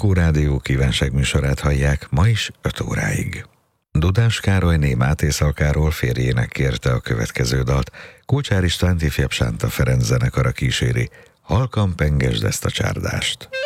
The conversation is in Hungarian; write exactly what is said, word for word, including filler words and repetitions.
Anikó Rádió kívánságműsorát hallják ma is öt óráig. Dudás Károly néma Mátészalkáról férjének kérte a következő dalt. Kulcsár Istvánt ifjabb Sánta Ferenc zenekara kíséri. Halkan pengesd ezt a csárdást.